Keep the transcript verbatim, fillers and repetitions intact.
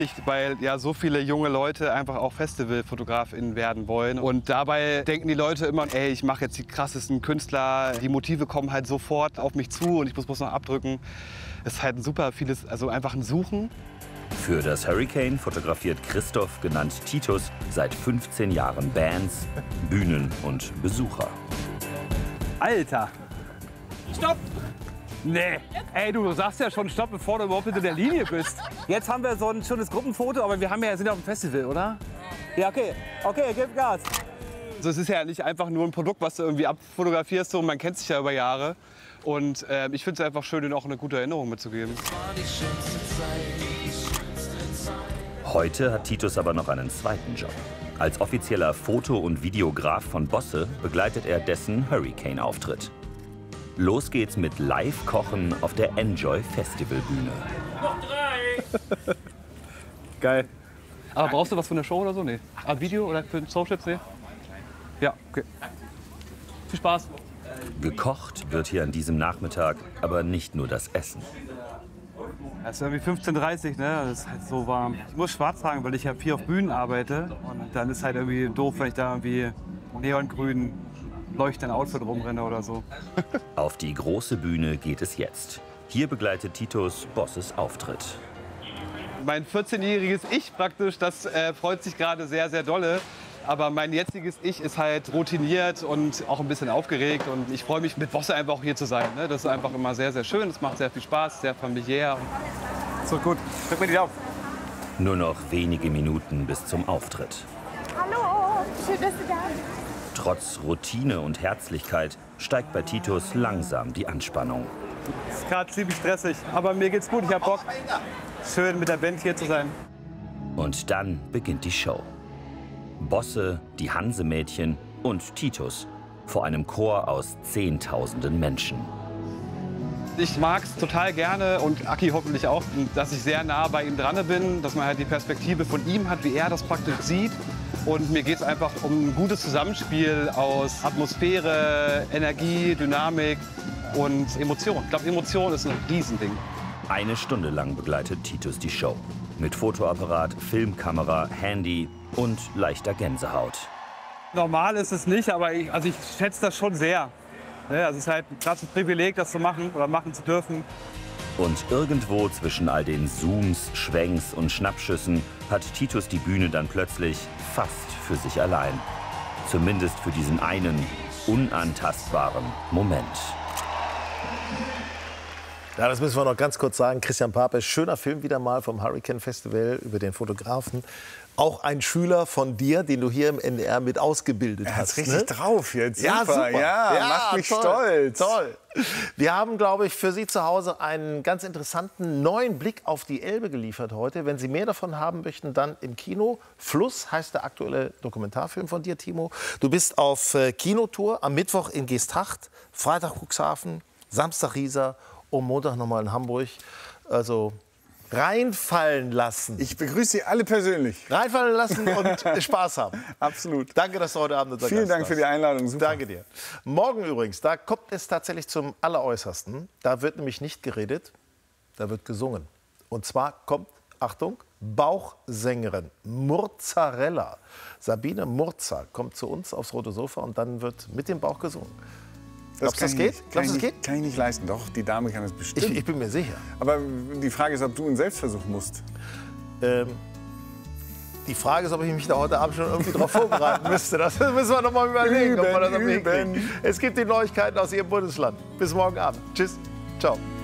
weil ja so viele junge Leute einfach auch FestivalfotografInnen werden wollen. Und dabei denken die Leute immer, ey, ich mache jetzt die krassesten Künstler, die Motive kommen halt sofort auf mich zu und ich muss bloß noch abdrücken. Es ist halt ein super vieles, also einfach ein Suchen. Für das Hurricane fotografiert Christoph, genannt Titus, seit fünfzehn Jahren Bands, Bühnen und Besucher. Alter! Stopp! Nee, ey, du sagst ja schon Stopp, bevor du überhaupt hinter der Linie bist. Jetzt haben wir so ein schönes Gruppenfoto, aber wir haben ja, sind ja auf dem Festival, oder? Ja, okay. Okay, gib Gas. Also es ist ja nicht einfach nur ein Produkt, was du irgendwie abfotografierst, so, man kennt sich ja über Jahre. Und äh, ich finde es einfach schön, ihnen auch eine gute Erinnerung mitzugeben. Heute hat Titus aber noch einen zweiten Job. Als offizieller Foto- und Videograf von Bosse begleitet er dessen Hurricane-Auftritt. Los geht's mit Live-Kochen auf der Enjoy-Festival-Bühne. Noch drei! Geil. Aber brauchst du was für eine Show oder so? Nee. Ah, Video oder für Socials? Nee? Ja, okay. Viel Spaß. Gekocht wird hier an diesem Nachmittag aber nicht nur das Essen. Es ist irgendwie fünfzehn Uhr dreißig, ne? Das ist halt so warm. Ich muss schwarz tragen, weil ich ja viel auf Bühnen arbeite. Und dann ist halt irgendwie doof, wenn ich da irgendwie neongrün leuchtende Outfit rumrenne oder so. Auf die große Bühne geht es jetzt. Hier begleitet Titus Bosses Auftritt. Mein vierzehnjähriges Ich praktisch, das äh, freut sich gerade sehr, sehr dolle. Aber mein jetziges Ich ist halt routiniert und auch ein bisschen aufgeregt. Und ich freue mich, mit Bosse einfach auch hier zu sein. Ne? Das ist einfach immer sehr, sehr schön. Es macht sehr viel Spaß, sehr familiär. So, gut. Drück mir die auf. Nur noch wenige Minuten bis zum Auftritt. Hallo, schön, dass du da bist. Trotz Routine und Herzlichkeit steigt bei Titus langsam die Anspannung. Es ist gerade ziemlich stressig, aber mir geht's gut. Ich hab Bock, schön mit der Band hier zu sein. Und dann beginnt die Show. Bosse, die Hansemädchen und Titus vor einem Chor aus Zehntausenden Menschen. Ich mag es total gerne und Aki hoffentlich auch, dass ich sehr nah bei ihm dran bin, dass man halt die Perspektive von ihm hat, wie er das praktisch sieht. Und mir geht es einfach um ein gutes Zusammenspiel aus Atmosphäre, Energie, Dynamik und Emotion. Ich glaube, Emotion ist ein Riesending. Eine Stunde lang begleitet Titus die Show. Mit Fotoapparat, Filmkamera, Handy und leichter Gänsehaut. Normal ist es nicht, aber ich, also ich schätze das schon sehr. Ja, also es ist halt ein krasses Privileg, das zu machen oder machen zu dürfen. Und irgendwo zwischen all den Zooms, Schwenks und Schnappschüssen hat Titus die Bühne dann plötzlich fast für sich allein. Zumindest für diesen einen unantastbaren Moment. Ja, das müssen wir noch ganz kurz sagen. Christian Pape, schöner Film wieder mal vom Hurricane Festival über den Fotografen. Auch ein Schüler von dir, den du hier im N D R mit ausgebildet er hast. richtig ne? drauf jetzt. Ja, super. super. Ja, Ja, macht mich toll, stolz. Toll. Wir haben, glaube ich, für Sie zu Hause einen ganz interessanten neuen Blick auf die Elbe geliefert heute. Wenn Sie mehr davon haben möchten, dann im Kino. Fluss heißt der aktuelle Dokumentarfilm von dir, Timo. Du bist auf äh, Kinotour, am Mittwoch in Geesthacht, Freitag Cuxhaven, Samstag Riesa und Montag nochmal in Hamburg. Also reinfallen lassen. Ich begrüße Sie alle persönlich. Reinfallen lassen und Spaß haben. Absolut. Danke, dass du heute Abend unser Vielen Gast Dank warst. für die Einladung. Super. Danke dir. Morgen übrigens, da kommt es tatsächlich zum Alleräußersten. Da wird nämlich nicht geredet, da wird gesungen. Und zwar kommt, Achtung, Bauchsängerin Murzarella. Sabine Murza kommt zu uns aufs rote Sofa und dann wird mit dem Bauch gesungen. Glaubst du, das geht? Kann, Glaubst, ich das nicht, geht? kann ich nicht leisten. Doch, die Dame kann es bestimmt. Ich, ich bin mir sicher. Aber die Frage ist, ob du einen Selbstversuch musst. Ähm, die Frage ist, ob ich mich da heute Abend schon irgendwie drauf vorbereiten müsste. Das müssen wir noch mal überlegen, Üben, ob wir das üben. hinkriegen. Es gibt die Neuigkeiten aus Ihrem Bundesland. Bis morgen Abend. Tschüss. Ciao.